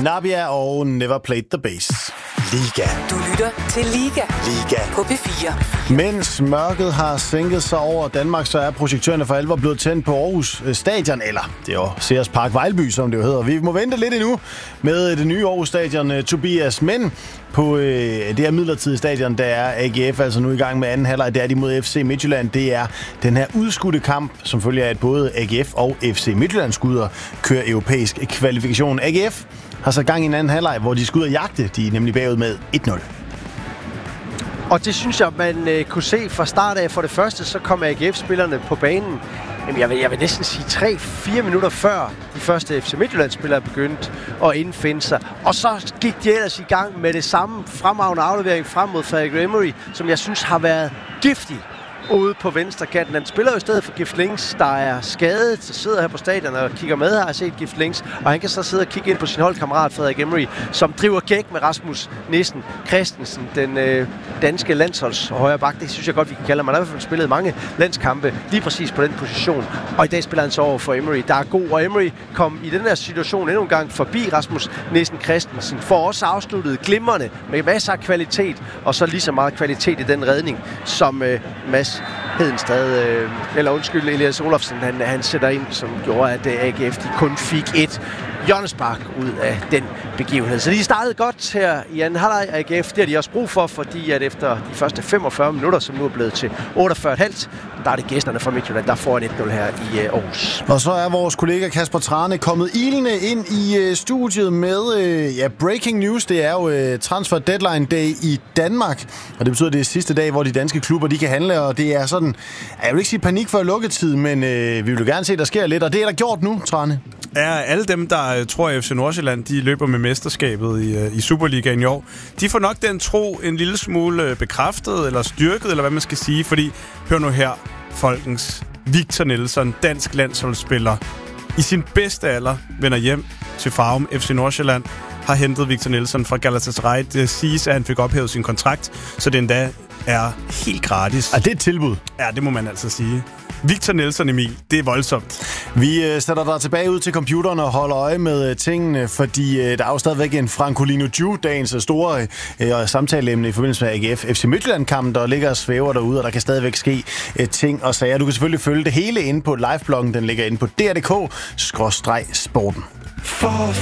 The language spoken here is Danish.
Nabia og Never Played the Bass. Liga. Du lytter til Liga. Liga. På P4. Mens mørket har sænket sig over Danmark, så er projektørerne for alvor blevet tændt på Aarhus Stadion, eller det er jo Sears Park Vejlby, som det jo hedder. Vi må vente lidt endnu med det nye Aarhus Stadion, Tobias, men på det her midlertidige stadion, der er AGF altså nu i gang med anden halvleg. Det er de mod FC Midtjylland. Det er den her udskudte kamp, som følger af, at både AGF og FC Midtjylland skuder kører europæisk kvalifikation. AGF har sat gang i en anden halvleg, hvor de skal ud og jagte. De er nemlig bagud med 1-0. Og det synes jeg, man kunne se fra start af. For det første, så kom AGF-spillerne på banen. Jamen, jeg vil næsten sige 3-4 minutter før de første FC Midtjylland-spillere begyndte at indfinde sig. Og så gik de ellers i gang med det samme fremragende aflevering frem mod Frederik Emery, som jeg synes har været giftig ude på venstre kanten. Han spiller jo i stedet for Gift Links, der er skadet, så sidder her på stadion og kigger med, har set Gift Links, og han kan så sidde og kigge ind på sin holdkammerat Frederik Emery, som driver gæk med Rasmus Nissen Christensen, den danske landsholds højre bak. Det synes jeg godt, vi kan kalde ham. Han har i hvert fald spillet mange landskampe lige præcis på den position, og i dag spiller han så over for Emery, der er god, og Emery kom i den her situation endnu en gang forbi Rasmus Nissen Christensen, for også afsluttet glimrende med masser af kvalitet, og så lige så meget kvalitet i den redning, som Mads Hedenstad, Elias Olofsen, han sætter ind, som gjorde, at AGF de kun fik et hjørnespark ud af den begivenhed. Så de startede godt her i anden halvleg. AGF, det har de også brug for, fordi at efter de første 45 minutter, som nu er blevet til 48,5, der er det gæsterne fra Midtjylland, der får en 1-0 her i Aarhus. Og så er vores kollega Kasper Trane kommet ilende ind i studiet med breaking news. Det er jo transfer deadline day i Danmark, og det betyder, at det er sidste dag, hvor de danske klubber de kan handle, og det er sådan, jeg vil ikke sige panik før lukketid, men vi vil jo gerne se, at der sker lidt, og det er der gjort nu, Trane. Ja, alle dem, der tror, at FC Nordsjælland de løber med mesterskabet i Superligaen i år, de får nok den tro en lille smule bekræftet eller styrket, eller hvad man skal sige, fordi hør nu her, folkens, Victor Nelsson, dansk landsholdsspiller, i sin bedste alder vender hjem til Farum. FC Nordsjælland har hentet Victor Nelsson fra Galatasaray. Det siges, at han fik ophævet sin kontrakt, så det endda er helt gratis. Er det et tilbud? Ja, det må man altså sige. Victor Nelsson, Emil, det er voldsomt. Vi sætter dig tilbage ud til computeren og holder øje med tingene, fordi der er jo stadigvæk en Francolino Ju, dagens store samtaleemne i forbindelse med AGF FC Midtjylland-kampen, der ligger og svæver derude, og der kan stadigvæk ske ting og sager. Du kan selvfølgelig følge det hele inde på livebloggen, den ligger inde på dr.dk/sporten.